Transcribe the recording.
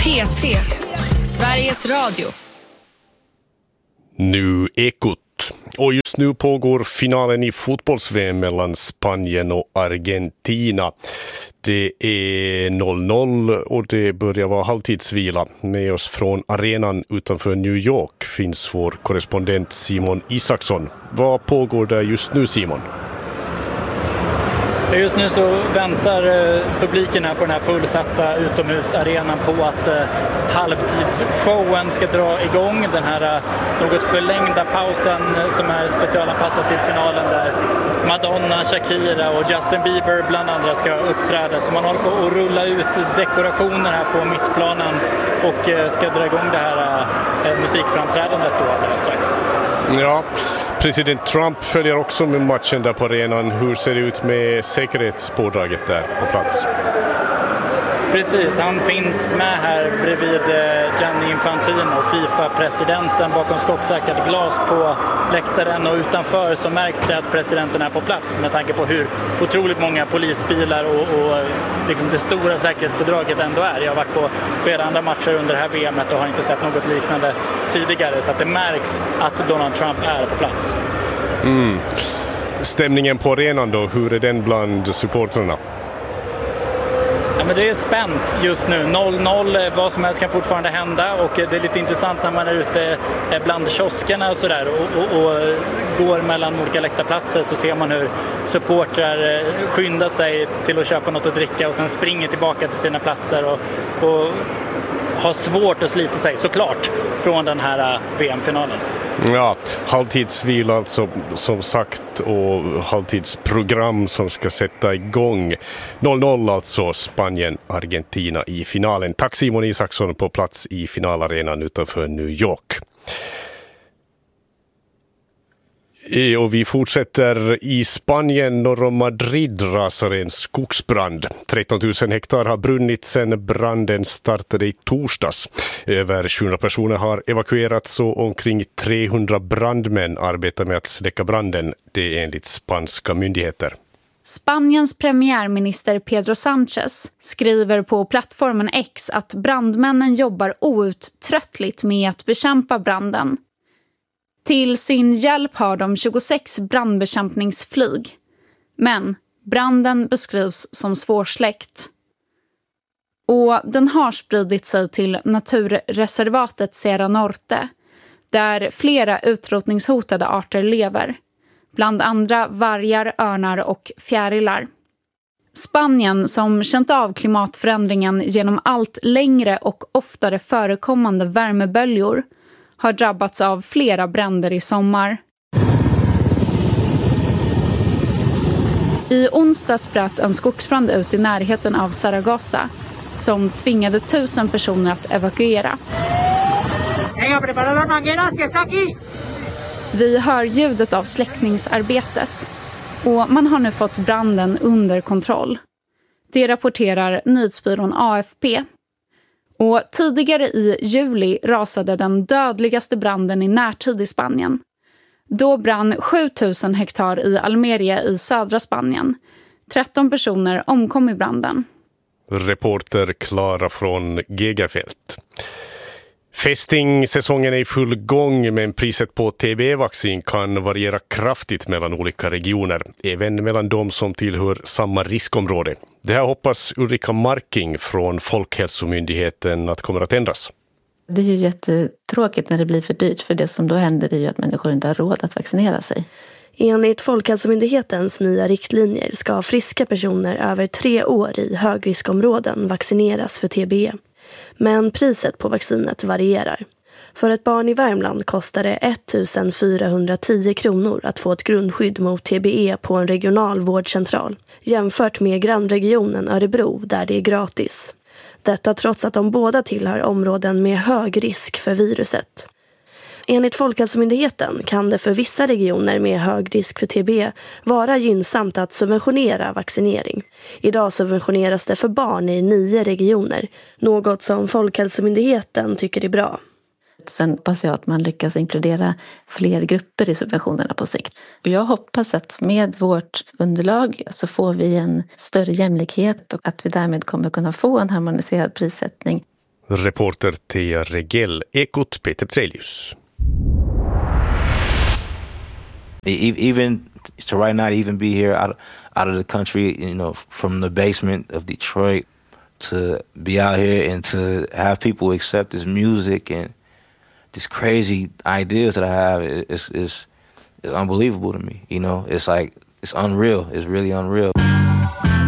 P3, Sveriges Radio. Nu Ekot. Och just nu pågår finalen i fotbolls-VM mellan Spanien och Argentina. Det är 0-0 och det börjar vara halvtidsvila. Med oss från arenan utanför New York finns vår korrespondent Simon Isaksson. Vad pågår där just nu, Simon? Just nu så väntar publiken här på den här fullsatta utomhusarenan på att halvtidsshowen ska dra igång. Den här något förlängda pausen som är specialanpassad till finalen där Madonna, Shakira och Justin Bieber bland andra ska uppträda. Så man håller på att rulla ut dekorationer här på mittplanen och ska dra igång det här musikframträdandet då alldeles strax. Ja, president Trump följer också med matchen där på arenan. Hur ser det ut med säkerhetspådraget där på plats? Precis, han finns med här bredvid Gianni Infantino, FIFA-presidenten, bakom skottsäkert glas på läktaren, och utanför så märks det att presidenten är på plats med tanke på hur otroligt många polisbilar och liksom det stora säkerhetspådraget ändå är. Jag har varit på flera andra matcher under det här VMet och har inte sett något liknande tidigare, så att det märks att Donald Trump är på plats. Stämningen på arenan då, hur är den bland supporterna? Ja, men det är spänt just nu. 0-0, vad som helst kan fortfarande hända, och det är lite intressant när man är ute bland kioskerna och sådär och går mellan olika läktarplatser, så ser man hur supportrar skyndar sig till att köpa något att dricka och sen springer tillbaka till sina platser och har svårt att slita sig, såklart, från den här VM-finalen. Ja, halvtidsvila alltså, som sagt, och halvtidsprogram som ska sätta igång. 0-0 alltså, Spanien-Argentina i finalen. Tack Simon Isaksson på plats i finalarenan utanför New York. Och vi fortsätter i Spanien. Norr om Madrid rasar en skogsbrand. 13 000 hektar har brunnit sedan branden startade i torsdags. Över 700 personer har evakuerats och omkring 300 brandmän arbetar med att släcka branden. Det är enligt spanska myndigheter. Spaniens premiärminister Pedro Sánchez skriver på plattformen X att brandmännen jobbar outtröttligt med att bekämpa branden. Till sin hjälp har de 26 brandbekämpningsflyg. Men branden beskrivs som svårsläckt. Och den har spridit sig till naturreservatet Sierra Norte, där flera utrotningshotade arter lever. Bland andra vargar, örnar och fjärilar. Spanien, som känt av klimatförändringen genom allt längre och oftare förekommande värmeböljor, har drabbats av flera bränder i sommar. I onsdags bröt en skogsbrand ut i närheten av Zaragoza som tvingade 1000 personer att evakuera. Vi hör ljudet av släckningsarbetet och man har nu fått branden under kontroll. Det rapporterar nyhetsbyrån AFP. Och tidigare i juli rasade den dödligaste branden i närtid i Spanien. Då brann 7000 hektar i Almeria i södra Spanien. 13 personer omkom i branden. Reporter Klara från Gegafält. Fästingsäsongen är i full gång, men priset på TBE-vaccin kan variera kraftigt mellan olika regioner, även mellan de som tillhör samma riskområde. Det här hoppas Ulrika Marking från Folkhälsomyndigheten att kommer att ändras. Det är ju jättetråkigt när det blir för dyrt, för det som då händer är ju att människor inte har råd att vaccinera sig. Enligt Folkhälsomyndighetens nya riktlinjer ska friska personer över 3 år i högriskområden vaccineras för TBE. Men priset på vaccinet varierar. För ett barn i Värmland kostar det 1410 kronor att få ett grundskydd mot TBE på en regional vårdcentral, jämfört med grannregionen Örebro där det är gratis. Detta trots att de båda tillhör områden med hög risk för viruset. Enligt Folkhälsomyndigheten kan det för vissa regioner med hög risk för TB vara gynnsamt att subventionera vaccinering. Idag subventioneras det för barn i 9 regioner, något som Folkhälsomyndigheten tycker är bra. Sen hoppas jag att man lyckas inkludera fler grupper i subventionerna på sikt. Och jag hoppas att med vårt underlag så får vi en större jämlikhet och att vi därmed kommer kunna få en harmoniserad prissättning. Reporter Thea Regell, Ekot Peter Trelius. Even to right now, even be here out of the country, you know, from the basement of Detroit, to be out here and to have people accept this music and these crazy ideas that I have is unbelievable to me. You know, it's like, it's unreal. It's really unreal.